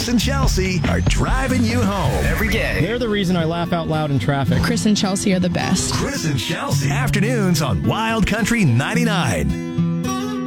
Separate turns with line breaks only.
and Chelsea are driving you home every day.
They're the reason I laugh out loud in traffic.
Chris and Chelsea are the best.
Chris and Chelsea. Afternoons on Wild Country 99.